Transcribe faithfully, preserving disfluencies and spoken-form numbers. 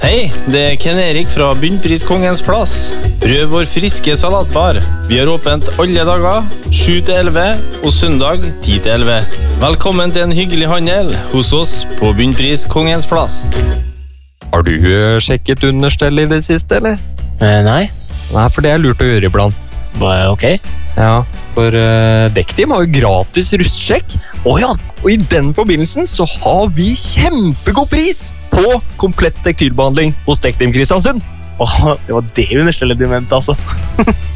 Hei, det er Ken Erik fra Bunnpris Kongens Plass. Prøv vår friske salatbar. Vi har åpent alle dager, sju til elleve, og søndag ti til elleve. Velkommen til en hyggelig handel hos oss på Bunnpris Kongens Plass. Har du uh, sjekket understell i det siste, eller? Eh, nei. Nei, for det er lurt å gjøre iblant. Ok. Ja, for uh, Dektim har jo gratis rustsjekk. Åja, og i den forbindelsen så har vi kjempegod pris på komplett tektilbehandling hos Dektim Kristiansund. Åh, det var det understellet du mente, altså.